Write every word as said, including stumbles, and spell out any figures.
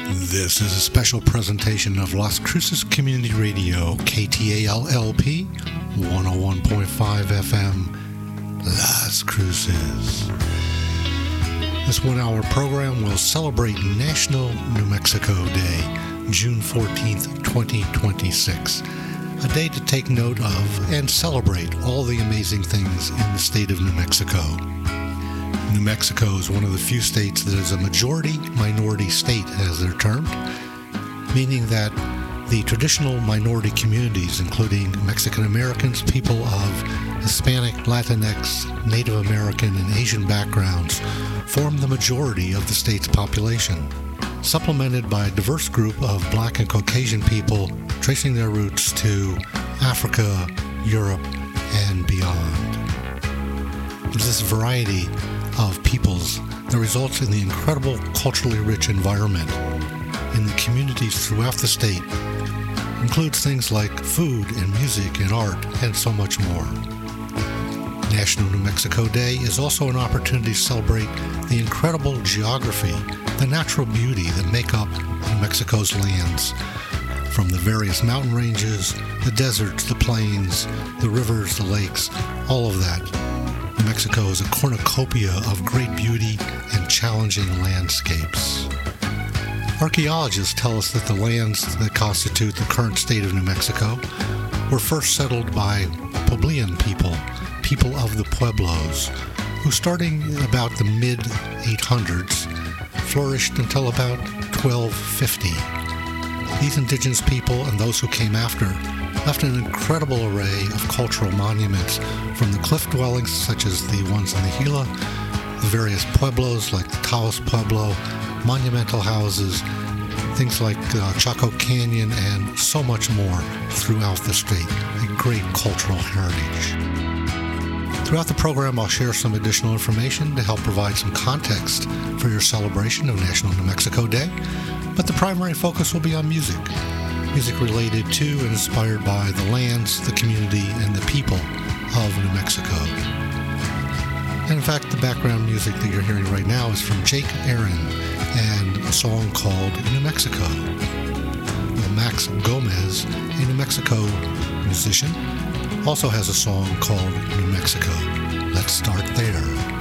This is a special presentation of Las Cruces Community Radio, K T A L L P, one oh one point five F M, Las Cruces. This one-hour program will celebrate National New Mexico Day, June fourteenth, twenty twenty-six. A day to take note of and celebrate all the amazing things in the state of New Mexico. New Mexico is one of the few states that is a majority-minority state, as they're termed, meaning that the traditional minority communities, including Mexican Americans, people of Hispanic, Latinx, Native American, and Asian backgrounds, form the majority of the state's population, supplemented by a diverse group of Black and Caucasian people tracing their roots to Africa, Europe, and beyond. It's this variety of peoples that results in the incredible culturally rich environment in the communities throughout the state. Includes things like food and music and art and so much more. National New Mexico Day is also an opportunity to celebrate the incredible geography, the natural beauty that make up New Mexico's lands, from the various mountain ranges, the deserts, the plains, the rivers, the lakes, all of that. New Mexico is a cornucopia of great beauty and challenging landscapes. Archaeologists tell us that the lands that constitute the current state of New Mexico were first settled by Poblacion people, people of the Pueblos, who starting about the mid eight hundreds flourished until about twelve fifty. These indigenous people and those who came after left an incredible array of cultural monuments, from the cliff dwellings such as the ones in the Gila, the various pueblos like the Taos Pueblo, monumental houses, things like uh, Chaco Canyon, and so much more throughout the state. A great cultural heritage. Throughout the program, I'll share some additional information to help provide some context for your celebration of National New Mexico Day, but the primary focus will be on music. Music related to and inspired by the lands, the community, and the people of New Mexico. And in fact, the background music that you're hearing right now is from Jake Aaron and a song called New Mexico. Well, Max Gomez, a New Mexico musician, also has a song called New Mexico. Let's start there.